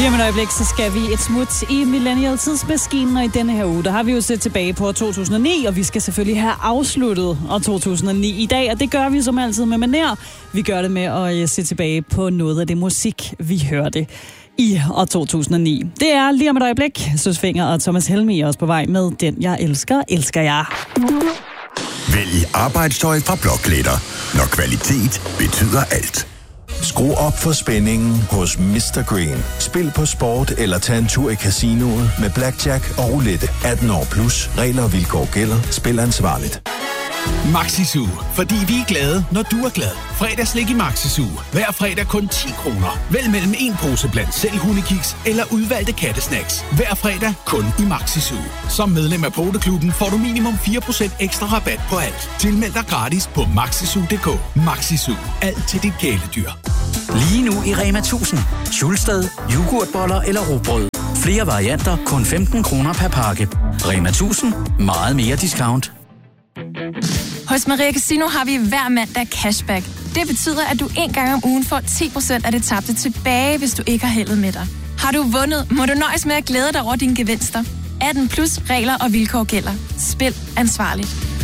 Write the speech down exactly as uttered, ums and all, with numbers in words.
Lige om et øjeblik, så skal vi et smut i Millennial-tidsmaskinen, og i denne her uge, der har vi jo set tilbage på to tusind og ni, og vi skal selvfølgelig have afsluttet år to tusind og ni i dag, og det gør vi som altid med manér. Vi gør det med at se tilbage på noget af det musik, vi hørte i år to tusind og ni. Det er lige om et øjeblik. Søs Fenger og Thomas Helmig er også på vej med Den Jeg Elsker, Elsker Jeg. Vælg arbejdstøj fra Blokletter, når kvalitet betyder alt. Skru op for spændingen hos mister Green. Spil på sport eller tag en tur i casinoet med blackjack og roulette. atten år plus. Regler og vilkår gælder. Spil ansvarligt. Maxi-Zoo. Fordi vi er glade, når du er glad. Fredagslik i Maxi-Zoo. Hver fredag kun ti kroner. Vælg mellem en pose blandt selv hundekiks eller udvalgte kattesnacks. Hver fredag kun i Maxi-Zoo. Som medlem af Poteklubben får du minimum fire procent ekstra rabat på alt. Tilmeld dig gratis på maxizoo punktum d k. Maxi-Zoo. Alt til dit kæledyr. Lige nu i Rema tusind. Schulsted, yoghurtboller eller rugbrød. Flere varianter, kun femten kroner per pakke. Rema tusind. Meget mere discount. Hos Maria Casino har vi hver mandag cashback. Det betyder, at du en gang om ugen får ti procent af det tabte tilbage, hvis du ikke har heldet med dig. Har du vundet, må du nøjes med at glæde dig over dine gevinster. atten plus regler og vilkår gælder. Spil ansvarligt.